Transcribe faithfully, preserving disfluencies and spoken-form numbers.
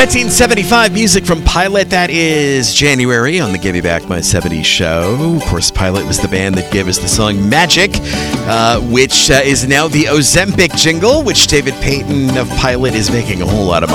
nineteen seventy-five music from Pilot. That is January on the Give Me Back My seventies show. Of course, Pilot was the band that gave us the song Magic, uh, which uh, is now the Ozempic jingle, which David Payton of Pilot is making a whole lot of money.